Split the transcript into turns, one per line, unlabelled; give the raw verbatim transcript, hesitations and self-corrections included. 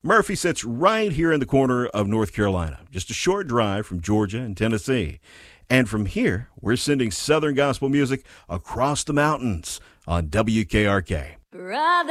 Murphy sits right here in the corner of North Carolina, just a short drive from Georgia and Tennessee. And from here, we're sending Southern gospel music across the mountains on W K R K.
Brother.